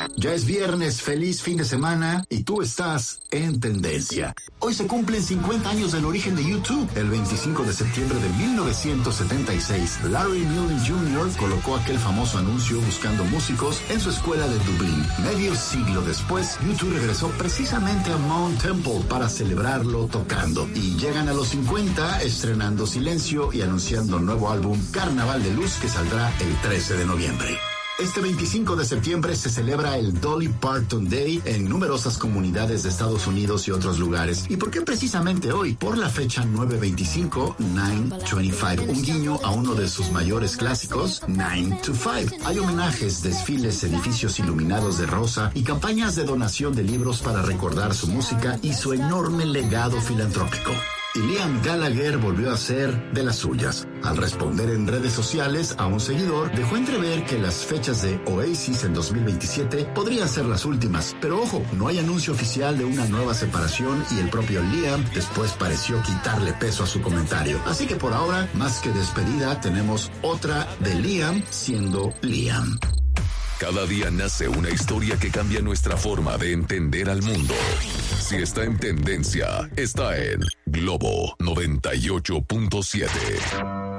Ya es viernes, feliz fin de semana y tú estás en tendencia. Hoy se cumplen 50 años del origen de U2. El 25 de septiembre de 1976, Larry Mullen Jr. colocó aquel famoso anuncio buscando músicos en su escuela de Dublín. Medio siglo después, U2 regresó precisamente a Mount Temple para celebrarlo tocando. Y llegan a los 50 estrenando Silencio y anunciando un nuevo álbum, Carnaval de Luz, que saldrá el 13 de noviembre. Este 25 de septiembre se celebra el Dolly Parton Day en numerosas comunidades de Estados Unidos y otros lugares. ¿Y por qué precisamente hoy? Por la fecha 925, 925, un guiño a uno de sus mayores clásicos, 9 to 5. Hay homenajes, desfiles, edificios iluminados de rosa y campañas de donación de libros para recordar su música y su enorme legado filantrópico. Y Liam Gallagher volvió a ser de las suyas. Al responder en redes sociales a un seguidor, dejó entrever que las fechas de Oasis en 2027 podrían ser las últimas. Pero ojo, no hay anuncio oficial de una nueva separación y el propio Liam después pareció quitarle peso a su comentario. Así que por ahora, más que despedida, tenemos otra de Liam siendo Liam. Cada día nace una historia que cambia nuestra forma de entender al mundo. Si está en tendencia, está en Globo 98.7.